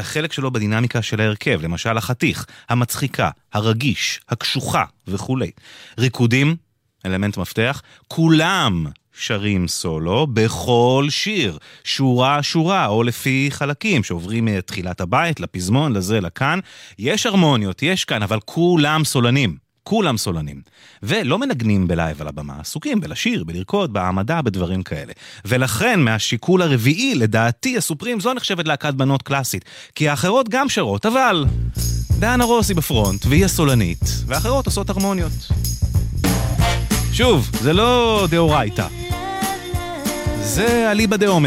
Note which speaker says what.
Speaker 1: החלק שלו בדינמיקה של ההרכב, למשל החתיך, המצחיקה, הרגיש, הקשוחה וכו'. ריקודים, אלמנט מפתח, כולם שרים סולו בכל שיר, שורה, או לפי חלקים שעוברים מתחילת הבית, לפזמון, לזה, לכאן. יש הרמוניות, יש כאן, אבל כולם סולנים. כולם סולנים. ולא מנגנים בלייב על הבמה, עסוקים בלשיר, בלרקוד, בעמדה, בדברים כאלה. ולכן, מהשיקול הרביעי, לדעתי, הסופרים, זו נחשבת להקת בנות קלאסית. כי האחרות גם שרות, אבל דנה רוס היא בפרונט, והיא הסולנית, והאחרות עושות הרמוניות. שוב, זה לא דאורייתא. זה אליבא דאורייתא.